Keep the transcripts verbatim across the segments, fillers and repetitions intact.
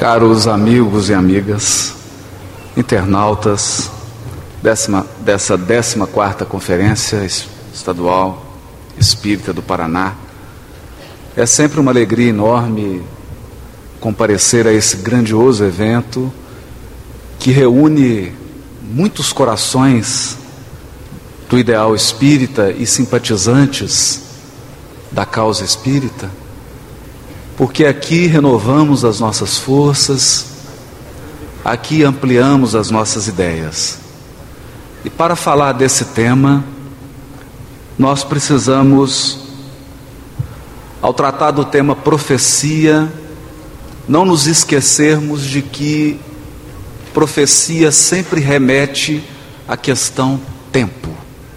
Caros amigos e amigas, internautas décima, dessa décima quarta Conferência Estadual Espírita do Paraná, é sempre uma alegria enorme comparecer a esse grandioso evento que reúne muitos corações do ideal espírita e simpatizantes da causa espírita, porque aqui renovamos as nossas forças, aqui ampliamos as nossas ideias. E para falar desse tema, nós precisamos, ao tratar do tema profecia, não nos esquecermos de que profecia sempre remete à questão tempo.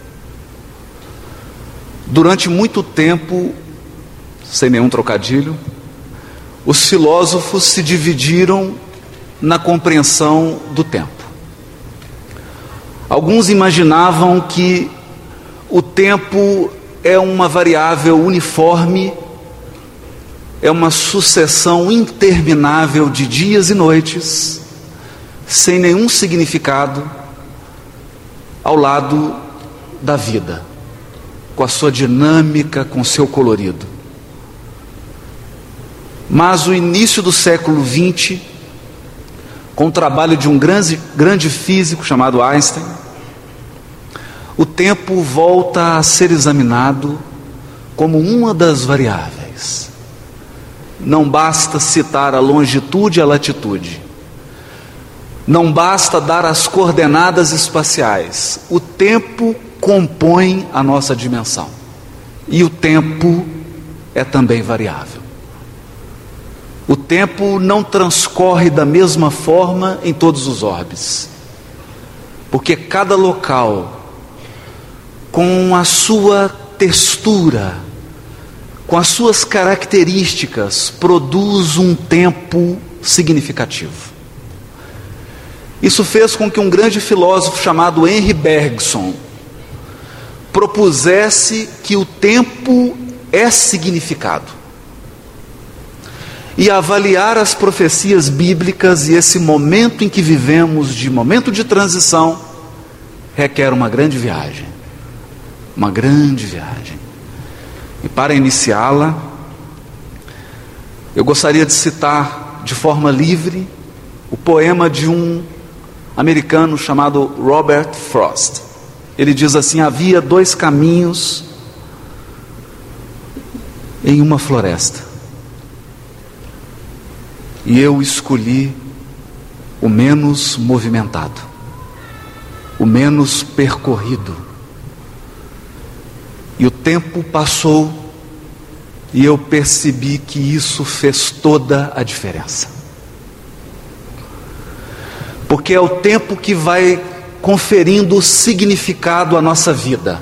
Durante muito tempo, sem nenhum trocadilho, os filósofos se dividiram na compreensão do tempo. Alguns imaginavam que o tempo é uma variável uniforme, é uma sucessão interminável de dias e noites, sem nenhum significado, ao lado da vida, com a sua dinâmica, com seu colorido. Mas o início do século vinte, com o trabalho de um grande, grande físico chamado Einstein, o tempo volta a ser examinado como uma das variáveis. Não basta citar a longitude e a latitude, não basta dar as coordenadas espaciais, o tempo compõe a nossa dimensão, e o tempo é também variável. O tempo não transcorre da mesma forma em todos os orbes, porque cada local, com a sua textura, com as suas características, produz um tempo significativo. Isso fez com que um grande filósofo chamado Henri Bergson propusesse que o tempo é significado. E avaliar as profecias bíblicas e esse momento em que vivemos, de momento de transição, requer uma grande viagem. Uma grande viagem. E para iniciá-la, eu gostaria de citar de forma livre o poema de um americano chamado Robert Frost. Ele diz assim: havia dois caminhos em uma floresta, e eu escolhi o menos movimentado, o menos percorrido. E o tempo passou, e eu percebi que isso fez toda a diferença. Porque é o tempo que vai conferindo significado à nossa vida.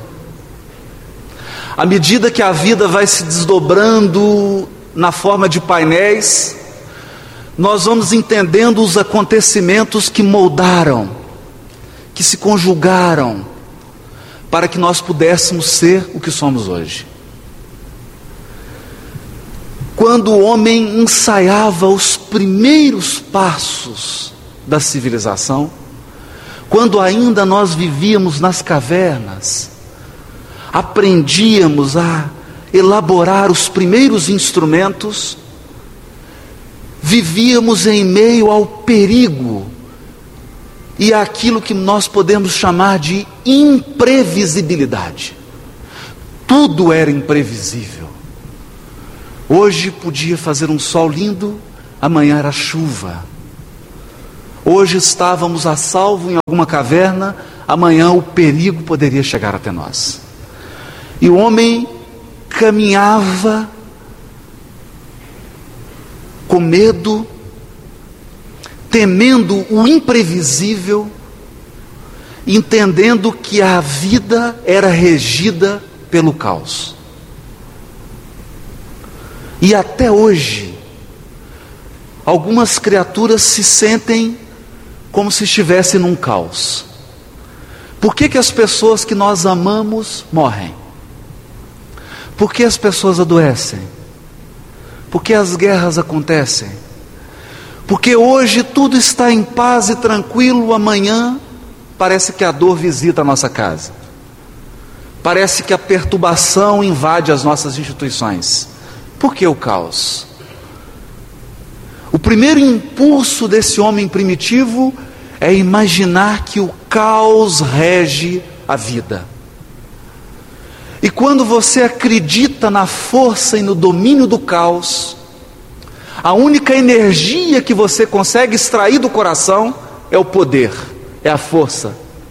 À medida que a vida vai se desdobrando na forma de painéis, nós vamos entendendo os acontecimentos que moldaram, que se conjugaram, para que nós pudéssemos ser o que somos hoje. Quando o homem ensaiava os primeiros passos da civilização, quando ainda nós vivíamos nas cavernas, aprendíamos a elaborar os primeiros instrumentos, vivíamos em meio ao perigo e àquilo que nós podemos chamar de imprevisibilidade. Tudo era imprevisível. Hoje podia fazer um sol lindo, amanhã era chuva. Hoje estávamos a salvo em alguma caverna, amanhã o perigo poderia chegar até nós. E o homem caminhava com medo, temendo o imprevisível, entendendo que a vida era regida pelo caos. E até hoje, algumas criaturas se sentem como se estivessem num caos. Por que que as pessoas que nós amamos morrem? Por que as pessoas adoecem? Por que as guerras acontecem? Porque hoje tudo está em paz e tranquilo, amanhã parece que a dor visita a nossa casa. Parece que a perturbação invade as nossas instituições. Por que o caos? O primeiro impulso desse homem primitivo é imaginar que o caos rege a vida. E quando você acredita na força e no domínio do caos, a única energia que você consegue extrair do coração é o poder, é a força.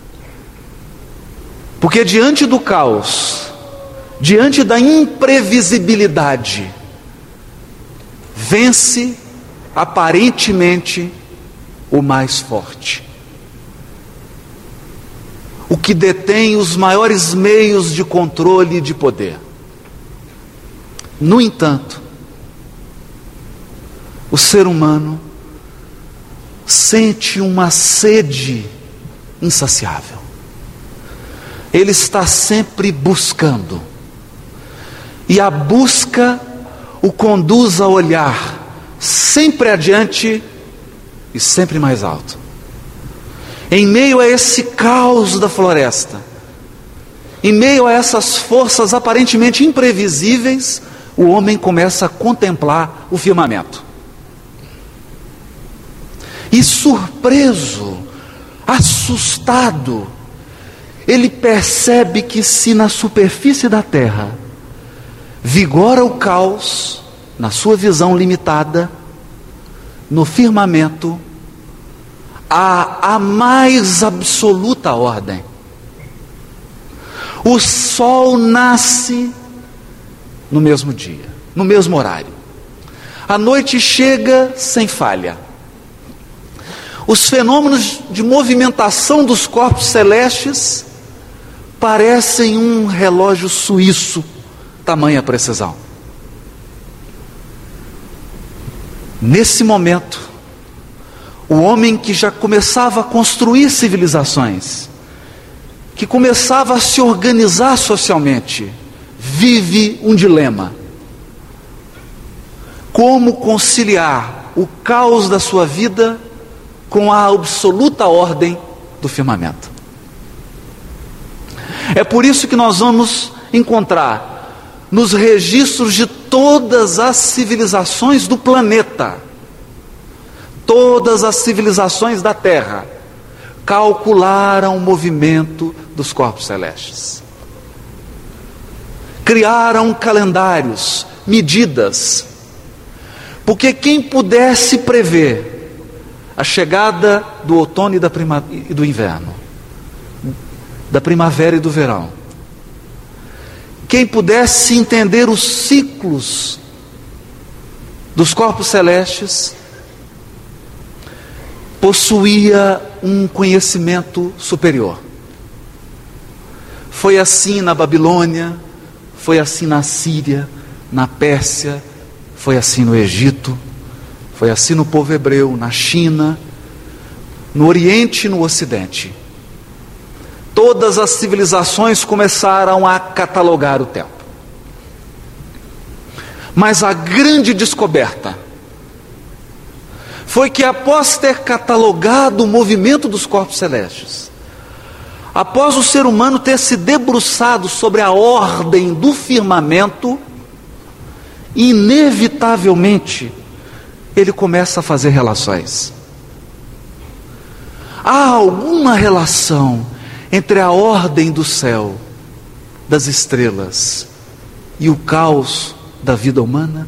Porque diante do caos, diante da imprevisibilidade, vence aparentemente o mais forte. O que detém os maiores meios de controle e de poder. No entanto, o ser humano sente uma sede insaciável. Ele está sempre buscando. E a busca o conduz a olhar sempre adiante e sempre mais alto. Em meio a esse caos da floresta, em meio a essas forças aparentemente imprevisíveis, o homem começa a contemplar o firmamento. E surpreso, assustado, ele percebe que se na superfície da terra vigora o caos, na sua visão limitada, no firmamento há a mais absoluta ordem. O sol nasce no mesmo dia, no mesmo horário. A noite chega sem falha. Os fenômenos de movimentação dos corpos celestes parecem um relógio suíço, tamanha precisão. Nesse momento, o homem que já começava a construir civilizações, que começava a se organizar socialmente, vive um dilema. Como conciliar o caos da sua vida com a absoluta ordem do firmamento? É por isso que nós vamos encontrar nos registros de todas as civilizações do planeta, todas as civilizações da Terra calcularam o movimento dos corpos celestes. Criaram calendários, medidas, porque quem pudesse prever a chegada do outono e, da prima, e do inverno, da primavera e do verão, quem pudesse entender os ciclos dos corpos celestes, possuía um conhecimento superior. Foi assim na Babilônia, foi assim na Síria, na Pérsia, foi assim no Egito, foi assim no povo hebreu, na China, no Oriente e no Ocidente. Todas as civilizações começaram a catalogar o tempo. Mas a grande descoberta foi que, após ter catalogado o movimento dos corpos celestes, após o ser humano ter se debruçado sobre a ordem do firmamento, inevitavelmente ele começa a fazer relações. Há alguma relação entre a ordem do céu, das estrelas, e o caos da vida humana?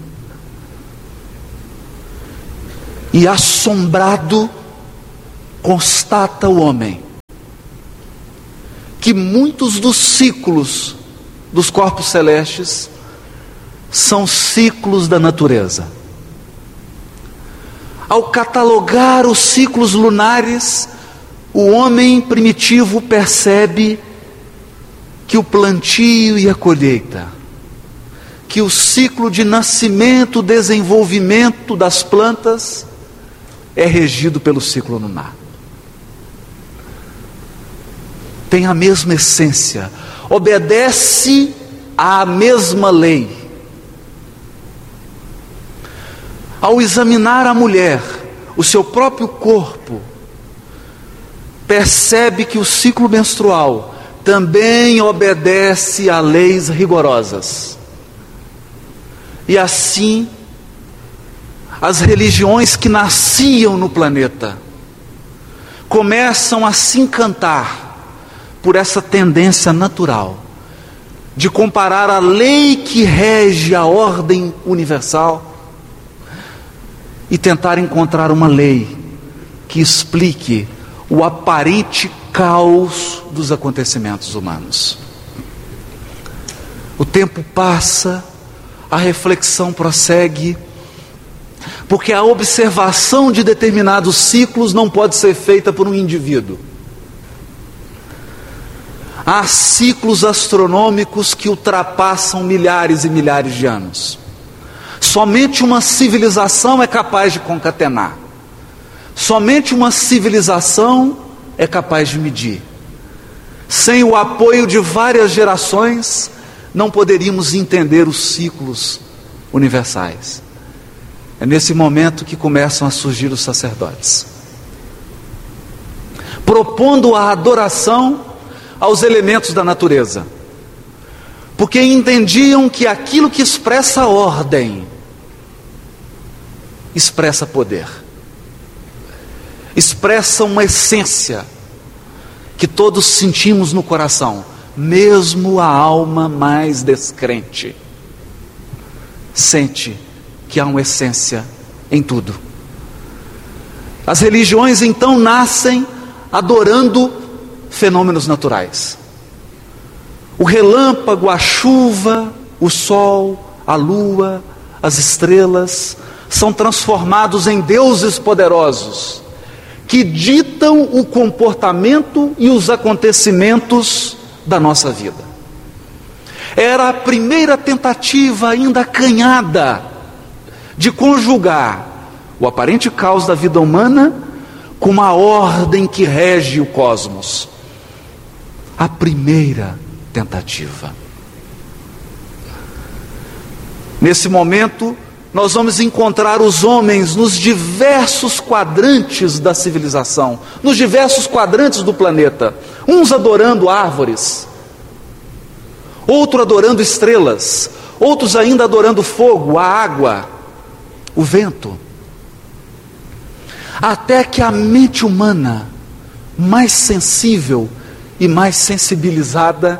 E assombrado, constata o homem que muitos dos ciclos dos corpos celestes são ciclos da natureza. Ao catalogar os ciclos lunares, o homem primitivo percebe que o plantio e a colheita, que o ciclo de nascimento, desenvolvimento das plantas é regido pelo ciclo lunar. Tem a mesma essência, obedece à mesma lei. Ao examinar a mulher, o seu próprio corpo, percebe que o ciclo menstrual também obedece a leis rigorosas. E assim, as religiões que nasciam no planeta começam a se encantar por essa tendência natural de comparar a lei que rege a ordem universal e tentar encontrar uma lei que explique o aparente caos dos acontecimentos humanos. O tempo passa, a reflexão prossegue, porque a observação de determinados ciclos não pode ser feita por um indivíduo. Há ciclos astronômicos que ultrapassam milhares e milhares de anos. Somente uma civilização é capaz de concatenar. Somente uma civilização é capaz de medir. Sem o apoio de várias gerações, não poderíamos entender os ciclos universais. É nesse momento que começam a surgir os sacerdotes, propondo a adoração aos elementos da natureza, porque entendiam que aquilo que expressa ordem, expressa poder, expressa uma essência que todos sentimos no coração, mesmo a alma mais descrente sente que há uma essência em tudo. As religiões então nascem adorando fenômenos naturais. O relâmpago, a chuva, o sol, a lua, as estrelas são transformados em deuses poderosos que ditam o comportamento e os acontecimentos da nossa vida. Era a primeira tentativa ainda acanhada de conjugar o aparente caos da vida humana com uma ordem que rege o cosmos. A primeira tentativa. Nesse momento, nós vamos encontrar os homens nos diversos quadrantes da civilização, nos diversos quadrantes do planeta, uns adorando árvores, outro adorando estrelas, outros ainda adorando fogo, a água, o vento, até que a mente humana, mais sensível e mais sensibilizada,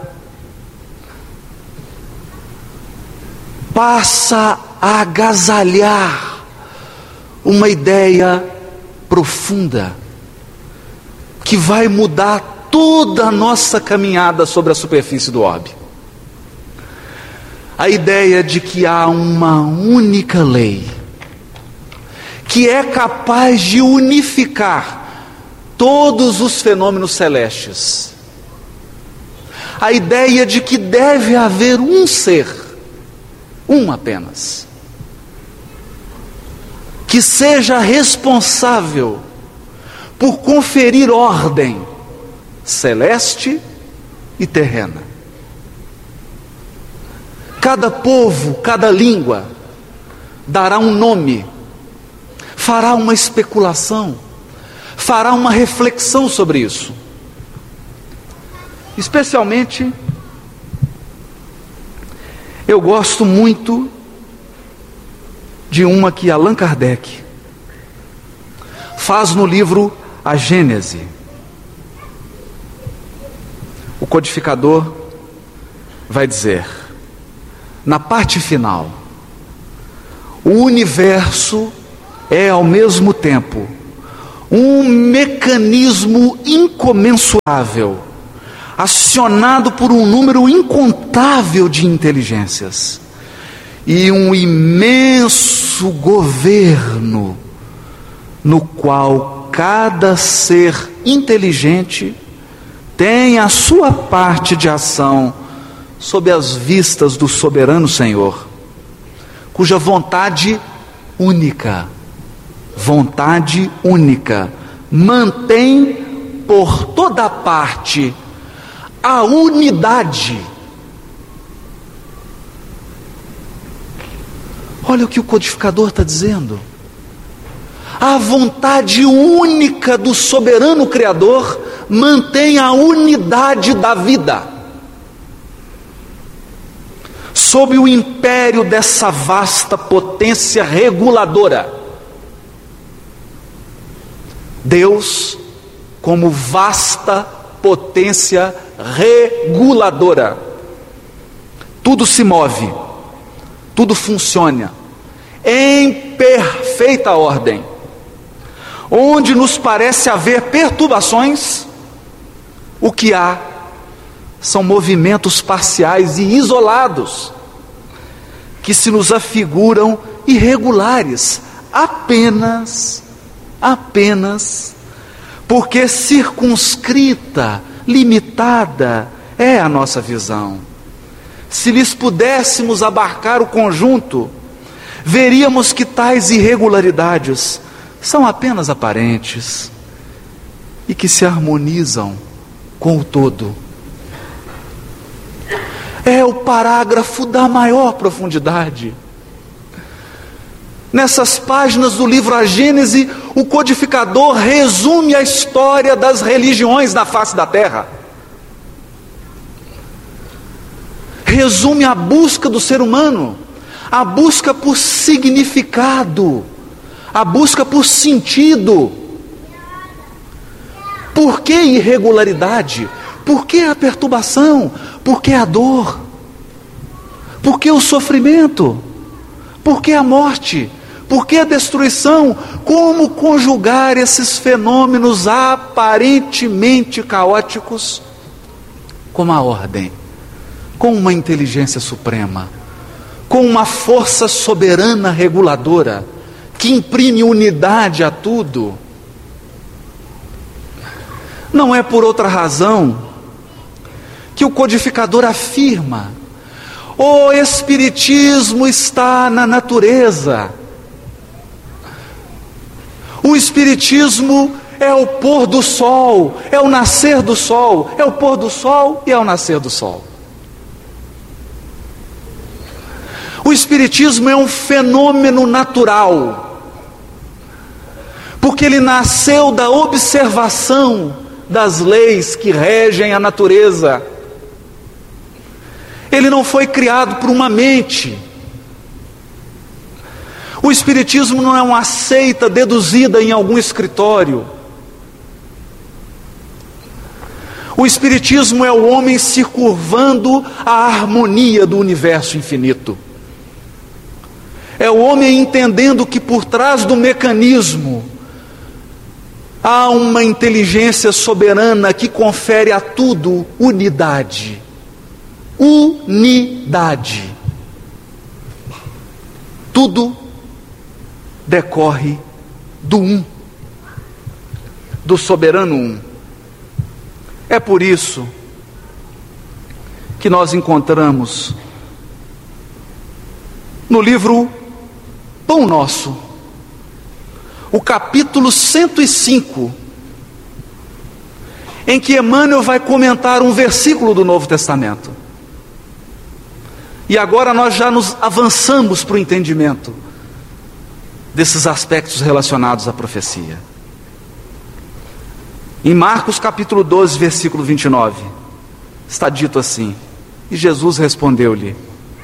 passa a agasalhar uma ideia profunda que vai mudar toda a nossa caminhada sobre a superfície do orbe. A ideia de que há uma única lei que é capaz de unificar todos os fenômenos celestes. A ideia de que deve haver um ser, um apenas, que seja responsável por conferir ordem celeste e terrena. Cada povo, cada língua dará um nome, fará uma especulação, fará uma reflexão sobre isso. Especialmente, eu gosto muito de uma que Allan Kardec faz no livro A Gênese. O codificador vai dizer, na parte final, o universo é ao mesmo tempo um mecanismo incomensurável, acionado por um número incontável de inteligências, e um imenso governo, no qual cada ser inteligente tem a sua parte de ação sob as vistas do soberano Senhor, cuja vontade única, vontade única, mantém por toda parte a unidade. Olha o que o codificador está dizendo. A a vontade única do soberano Criador mantém a unidade da vida. Sob o império dessa vasta potência reguladora, Deus, como vasta potência reguladora, tudo se move, tudo funciona em perfeita ordem. Onde nos parece haver perturbações, o que há são movimentos parciais e isolados, que se nos afiguram irregulares, apenas, apenas, porque circunscrita, limitada é a nossa visão. Se lhes pudéssemos abarcar o conjunto, veríamos que tais irregularidades são apenas aparentes e que se harmonizam com o todo. É o parágrafo da maior profundidade. Nessas páginas do livro A Gênese, o codificador resume a história das religiões na face da terra. Resume a busca do ser humano, a busca por significado, a busca por sentido. Por que irregularidade? Por que a perturbação? Por que a dor? Por que o sofrimento? Por que a morte? Por que a destruição? Como conjugar esses fenômenos aparentemente caóticos com uma ordem, com uma inteligência suprema, com uma força soberana reguladora, que imprime unidade a tudo? Não é por outra razão que o codificador afirma: o Espiritismo está na natureza. O Espiritismo é o pôr do sol, é o nascer do sol, é o pôr do sol e é o nascer do sol. O Espiritismo é um fenômeno natural, porque ele nasceu da observação das leis que regem a natureza. Ele não foi criado por uma mente. O Espiritismo não é uma seita deduzida em algum escritório. O Espiritismo é o homem se curvando à harmonia do universo infinito. É o homem entendendo que por trás do mecanismo há uma inteligência soberana que confere a tudo unidade. Unidade. Tudo decorre do um, do soberano um. É por isso que nós encontramos no livro Pão Nosso, o capítulo cento e cinco, em que Emmanuel vai comentar um versículo do Novo Testamento. E agora nós já nos avançamos para o entendimento desses aspectos relacionados à profecia. Em Marcos capítulo doze, versículo vinte e nove, está dito assim: e Jesus respondeu-lhe,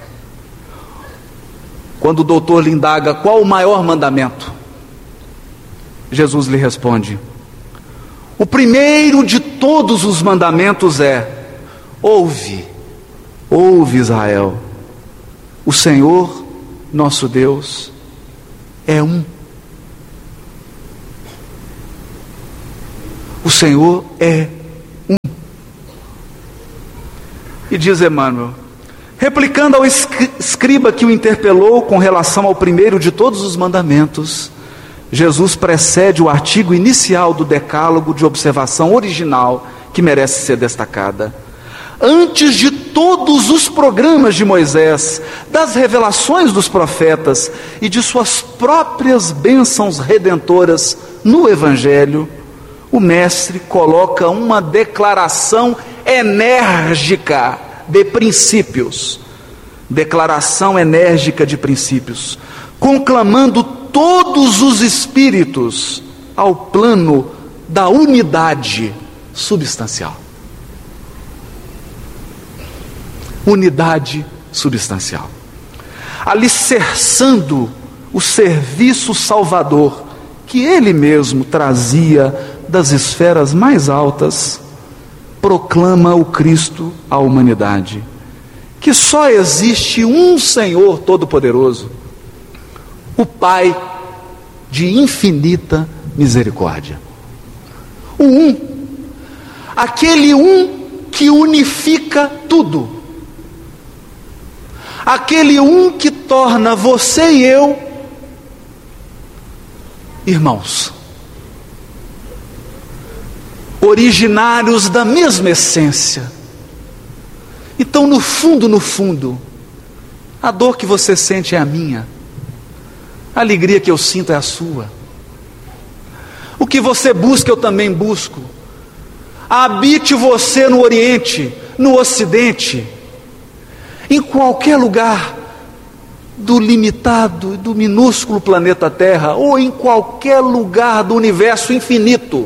quando o doutor lhe indaga qual o maior mandamento, Jesus lhe responde: o primeiro de todos os mandamentos é: ouve, ouve Israel, o Senhor nosso Deus é um. O Senhor é um. E diz Emmanuel, replicando ao escriba que o interpelou com relação ao primeiro de todos os mandamentos, Jesus precede o artigo inicial do decálogo de observação original que merece ser destacada. Antes de todos os programas de Moisés, das revelações dos profetas e de suas próprias bênçãos redentoras no Evangelho, o mestre coloca uma declaração enérgica de princípios, declaração enérgica de princípios, conclamando todos os espíritos ao plano da unidade substancial. Unidade substancial. Alicerçando o serviço salvador que ele mesmo trazia das esferas mais altas, proclama o Cristo à humanidade, que só existe um Senhor Todo-Poderoso, o Pai de infinita misericórdia. O um, aquele um que unifica tudo, aquele um que torna você e eu irmãos, originários da mesma essência. Então, no fundo, no fundo, a dor que você sente é a minha, a alegria que eu sinto é a sua, o que você busca eu também busco. Habite você no Oriente, no Ocidente, em qualquer lugar do limitado, do minúsculo planeta Terra, ou em qualquer lugar do universo infinito,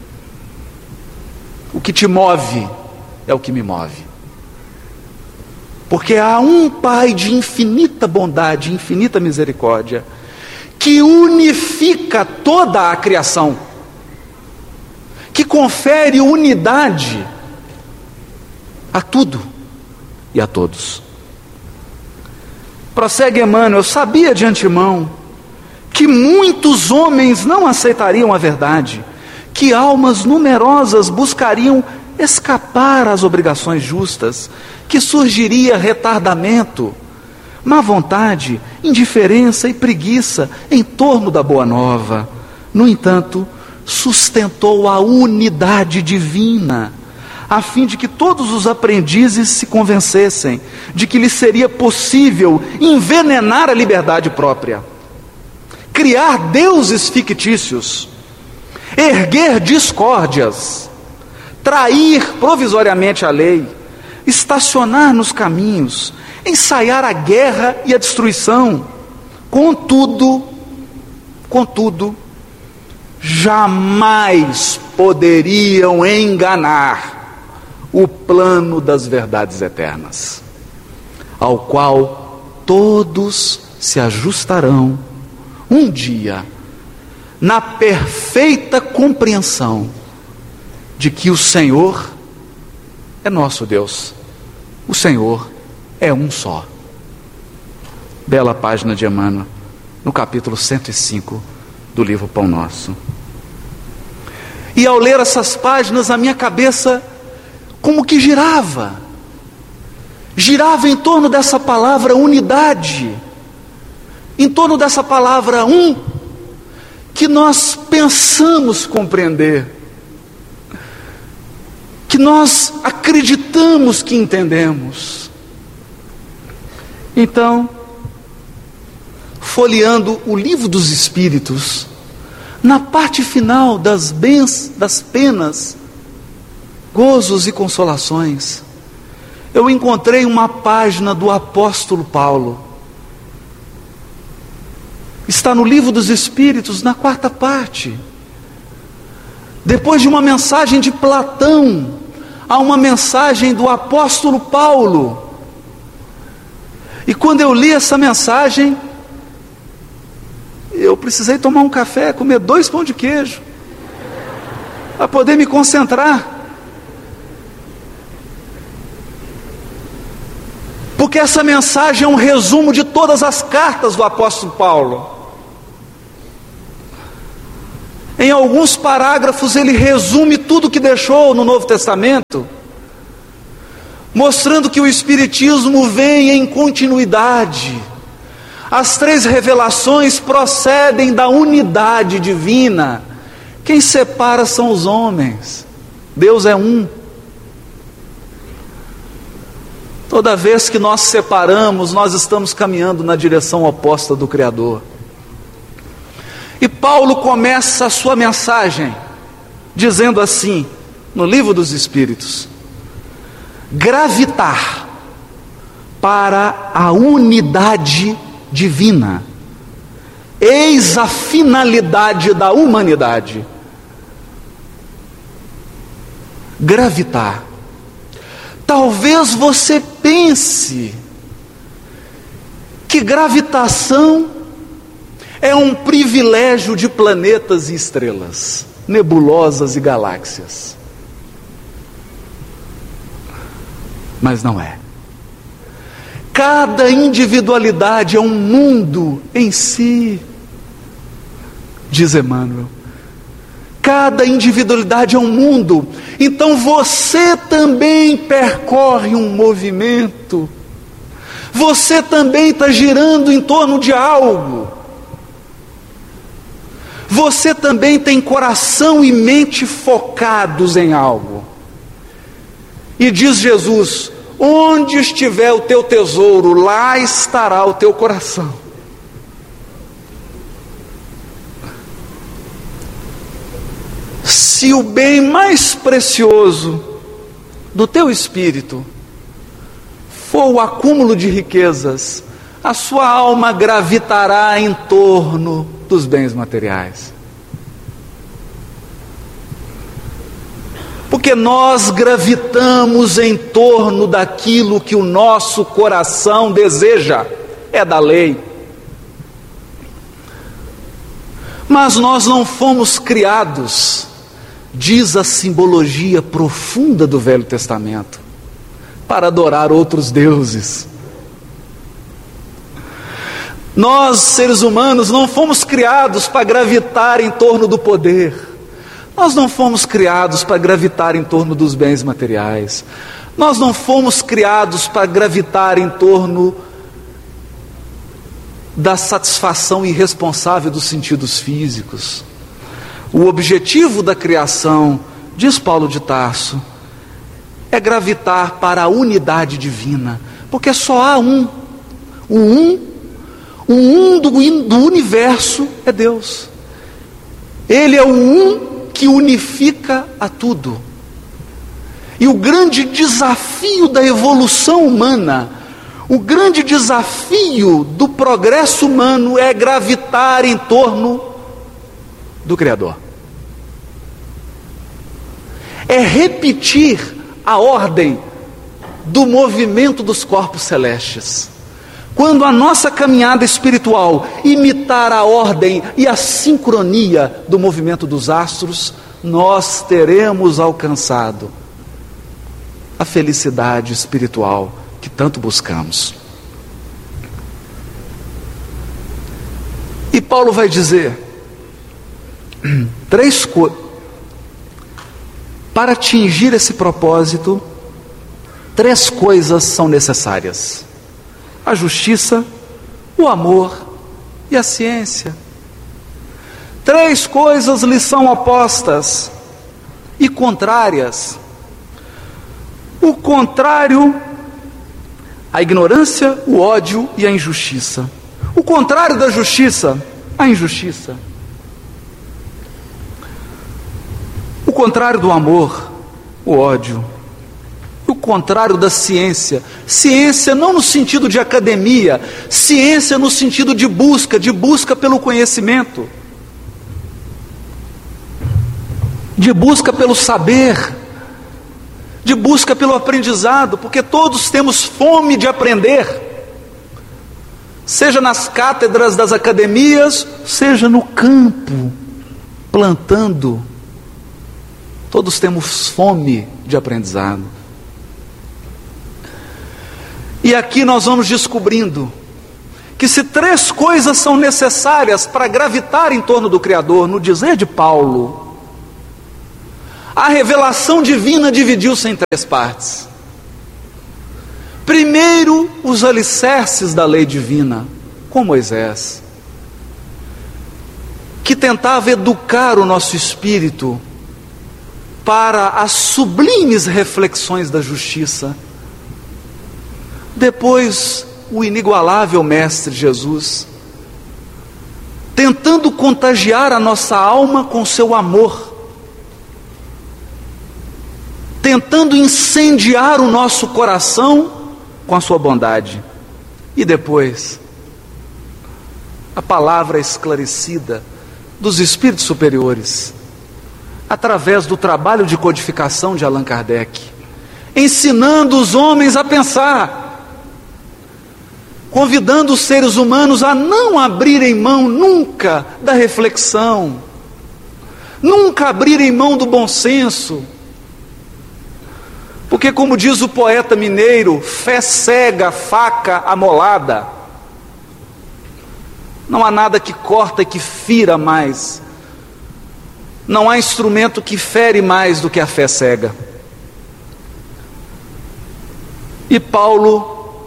o que te move é o que me move. Porque há um Pai de infinita bondade, infinita misericórdia, que unifica toda a criação, que confere unidade a tudo e a todos. Prossegue Emmanuel: eu sabia de antemão que muitos homens não aceitariam a verdade, que almas numerosas buscariam escapar às obrigações justas, que surgiria retardamento, má vontade, indiferença e preguiça em torno da boa nova. No entanto, sustentou a unidade divina, a fim de que todos os aprendizes se convencessem de que lhes seria possível envenenar a liberdade própria, criar deuses fictícios, erguer discórdias, trair provisoriamente a lei, estacionar nos caminhos, ensaiar a guerra e a destruição. Contudo, contudo, jamais poderiam enganar o plano das verdades eternas, ao qual todos se ajustarão um dia, na perfeita compreensão de que o Senhor é nosso Deus, o Senhor é um só. Bela página de Emmanuel, no capítulo cento e cinco do livro Pão Nosso. E ao ler essas páginas, a minha cabeça como que girava, girava em torno dessa palavra unidade, em torno dessa palavra um, que nós pensamos compreender, que nós acreditamos que entendemos. Então, folheando o Livro dos Espíritos, na parte final das bens, das penas, gozos e consolações, eu encontrei uma página do apóstolo Paulo. Está no Livro dos Espíritos, na quarta parte. Depois de uma mensagem de Platão, há uma mensagem do apóstolo Paulo. E quando eu li essa mensagem, eu precisei tomar um café, comer dois pão de queijo, para poder me concentrar. Porque essa mensagem é um resumo de todas as cartas do apóstolo Paulo. Em alguns parágrafos ele resume tudo que deixou no Novo Testamento, mostrando que o Espiritismo vem em continuidade. As três revelações procedem da unidade divina. Quem separa são os homens. Deus é um. Toda vez que nós separamos, nós estamos caminhando na direção oposta do Criador. E Paulo começa a sua mensagem dizendo assim, no Livro dos Espíritos: gravitar para a unidade divina, Eis a finalidade da humanidade: gravitar. Talvez você pense que gravitação é um privilégio de planetas e estrelas, nebulosas e galáxias. Mas não é. Cada individualidade é um mundo em si, diz Emmanuel. Cada individualidade é um mundo. Então você também percorre um movimento. Você também está girando em torno de algo. Você também tem coração e mente focados em algo. E diz Jesus: onde estiver o teu tesouro, lá estará o teu coração. Se o bem mais precioso do teu espírito for o acúmulo de riquezas, a sua alma gravitará em torno dos bens materiais. Porque nós gravitamos em torno daquilo que o nosso coração deseja, é da lei. Mas nós não fomos criados, diz a simbologia profunda do Velho Testamento, para adorar outros deuses. Nós, seres humanos, não fomos criados para gravitar em torno do poder. Nós não fomos criados para gravitar em torno dos bens materiais. Nós não fomos criados para gravitar em torno da satisfação irresponsável dos sentidos físicos. O objetivo da criação, diz Paulo de Tarso, é gravitar para a unidade divina, porque só há um. O um, o um do, do universo é Deus. Ele é o um que unifica a tudo. E o grande desafio da evolução humana, o grande desafio do progresso humano é gravitar em torno do Criador. É repetir a ordem do movimento dos corpos celestes. Quando a nossa caminhada espiritual imitar a ordem e a sincronia do movimento dos astros, nós teremos alcançado a felicidade espiritual que tanto buscamos. E Paulo vai dizer três coisas para atingir esse propósito. Três coisas são necessárias: a justiça, o amor e a ciência. Três coisas lhe são opostas e contrárias. O contrário, a ignorância, o ódio e a injustiça. O contrário da justiça, a injustiça. O contrário do amor, o ódio. O contrário da ciência. Ciência não no sentido de academia, ciência no sentido de busca, de busca pelo conhecimento, de busca pelo saber, de busca pelo aprendizado, porque todos temos fome de aprender, seja nas cátedras das academias, seja no campo, plantando. Todos temos fome de aprendizado. E aqui nós vamos descobrindo que se três coisas são necessárias para gravitar em torno do Criador, no dizer de Paulo, a revelação divina dividiu-se em três partes. Primeiro, os alicerces da lei divina, com Moisés, que tentava educar o nosso espírito para as sublimes reflexões da justiça. Depois, o inigualável Mestre Jesus, tentando contagiar a nossa alma com seu amor, tentando incendiar o nosso coração com a sua bondade. E depois, a palavra esclarecida dos espíritos superiores, através do trabalho de codificação de Allan Kardec, ensinando os homens a pensar, convidando os seres humanos a não abrirem mão nunca da reflexão, nunca abrirem mão do bom senso, porque, como diz o poeta mineiro, fé cega, faca amolada. Não há nada que corta e que fira mais, não há instrumento que fere mais do que a fé cega. E Paulo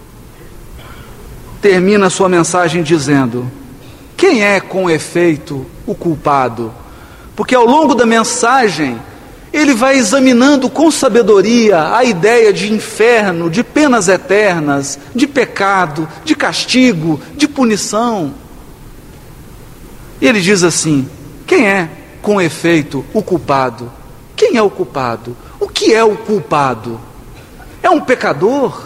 termina sua mensagem dizendo: quem é com efeito o culpado? Porque ao longo da mensagem ele vai examinando com sabedoria a ideia de inferno, de penas eternas, de pecado, de castigo, de punição. E ele diz assim: quem é com efeito o culpado? Quem é o culpado? O que é o culpado? É um pecador?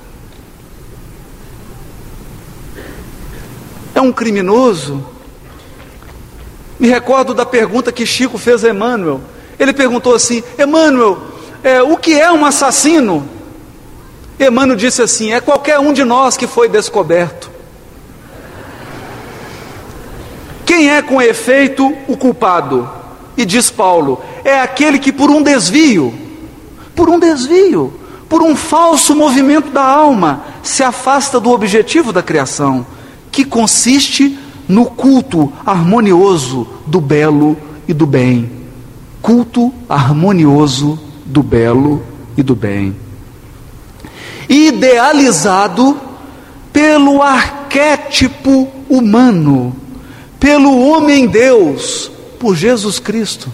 É um criminoso? Me recordo da pergunta que Chico fez a Emmanuel. Ele perguntou assim: Emmanuel, é, o que é um assassino? Emmanuel disse assim: é qualquer um de nós que foi descoberto. Quem é com efeito o culpado? E diz Paulo: é aquele que por um desvio, por um desvio, por um falso movimento da alma, se afasta do objetivo da criação, que consiste no culto harmonioso do belo e do bem. Culto harmonioso do belo e do bem, idealizado pelo arquétipo humano, pelo homem-deus, por Jesus Cristo.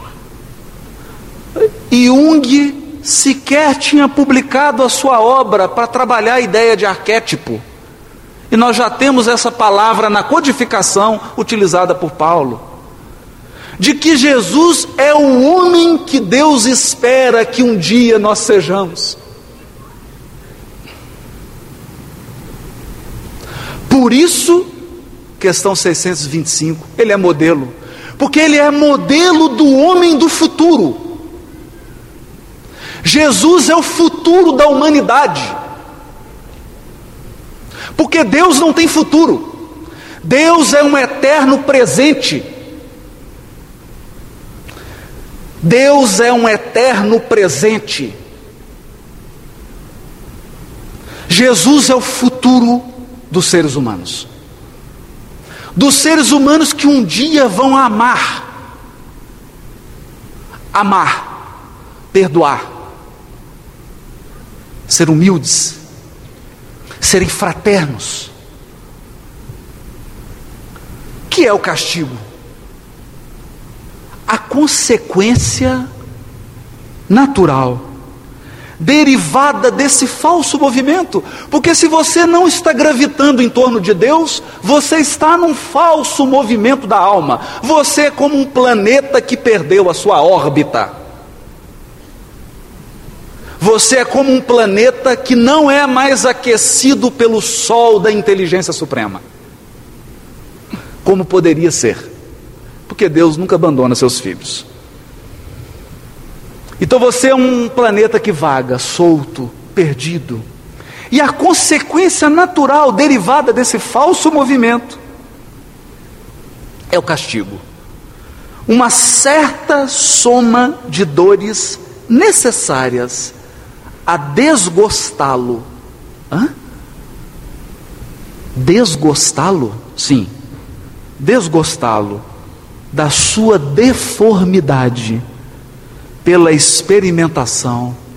E Jung sequer tinha publicado a sua obra para trabalhar a ideia de arquétipo, e nós já temos essa palavra na codificação utilizada por Paulo, de que Jesus é o homem que Deus espera que um dia nós sejamos. Por isso, questão seiscentos e vinte e cinco, ele é modelo, porque ele é modelo do homem do futuro. Jesus é o futuro da humanidade, porque Deus não tem futuro, Deus é um eterno presente. Deus é um eterno presente. Jesus é o futuro dos seres humanos, dos seres humanos que um dia vão amar, amar, perdoar, ser humildes, serem fraternos. O que é o castigo? A consequência natural, derivada desse falso movimento, porque se você não está gravitando em torno de Deus, você está num falso movimento da alma, você é como um planeta que perdeu a sua órbita, você é como um planeta que não é mais aquecido pelo sol da inteligência suprema, como poderia ser, porque Deus nunca abandona seus filhos. Então você é um planeta que vaga, solto, perdido, e a consequência natural derivada desse falso movimento é o castigo, uma certa soma de dores necessárias a desgostá-lo. Hã? Desgostá-lo? Sim, desgostá-lo da sua deformidade pela experimentação